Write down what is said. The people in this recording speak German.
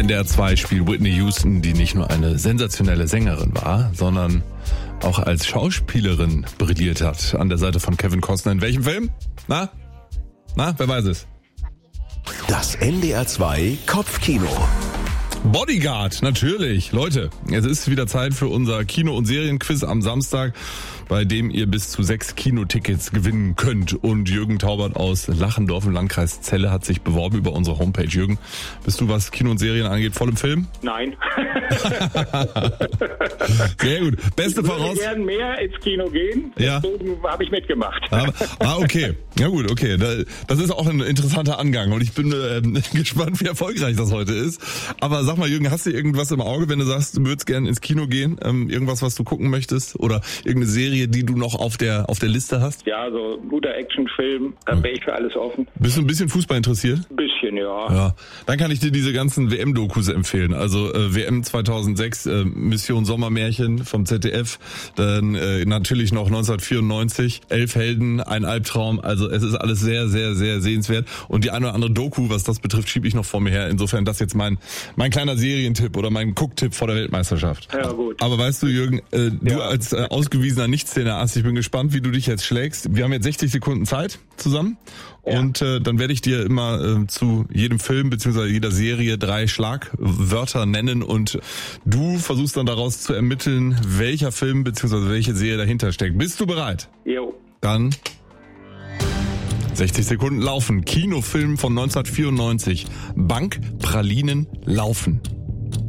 NDR 2 spielt Whitney Houston, die nicht nur eine sensationelle Sängerin war, sondern auch als Schauspielerin brilliert hat. An der Seite von Kevin Costner. In welchem Film? Na, wer weiß es? Das NDR 2 Kopfkino. Bodyguard, natürlich. Leute, es ist wieder Zeit für unser Kino- und Serienquiz am Samstag, bei dem ihr bis zu 6 Kinotickets gewinnen könnt. Und Jürgen Taubert aus Lachendorf im Landkreis Celle hat sich beworben über unsere Homepage. Jürgen, bist du, was Kino und Serien angeht, voll im Film? Nein. Sehr gut. Beste Voraus. Ich würde gerne mehr ins Kino gehen, Ja. deswegen habe ich mitgemacht. Okay. Ja gut, okay. Das ist auch ein interessanter Angang und ich bin gespannt, wie erfolgreich das heute ist. Aber sag mal, Jürgen, hast du irgendwas im Auge, wenn du sagst, du würdest gerne ins Kino gehen? Irgendwas, was du gucken möchtest? Oder irgendeine Serie, die du noch auf der Liste hast? Ja, so ein guter Actionfilm, da wäre ich für alles offen. Bist du ein bisschen Fußball interessiert? Ein bisschen, ja. Ja, dann kann ich dir diese ganzen WM-Dokus empfehlen. Also WM 2006, Mission Sommermärchen vom ZDF, dann natürlich noch 1994, 11 Helden, ein Albtraum. Also es ist alles sehr, sehr, sehr sehenswert. Und die eine oder andere Doku, was das betrifft, schiebe ich noch vor mir her. Insofern das jetzt mein kleiner Serientipp oder mein Gucktipp vor der Weltmeisterschaft. Ja, gut. Aber weißt du, Jürgen, du als ausgewiesener Nichtszähler-Ass, ich bin gespannt, wie du dich jetzt schlägst. Wir haben jetzt 60 Sekunden Zeit zusammen. Ja. Und dann werde ich dir immer zu jedem Film bzw. jeder Serie 3 Schlagwörter nennen und du versuchst dann daraus zu ermitteln, welcher Film bzw. welche Serie dahinter steckt. Bist du bereit? Jo. Dann 60 Sekunden laufen. Kinofilm von 1994. Bankpralinen laufen.